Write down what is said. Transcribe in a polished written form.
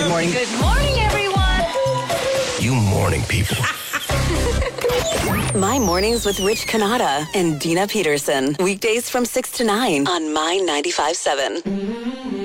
Good morning. Good morning, everyone. You morning people. My Mornings with Rich Canada and Dina Peterson. Weekdays from 6 to 9 on My 95.7.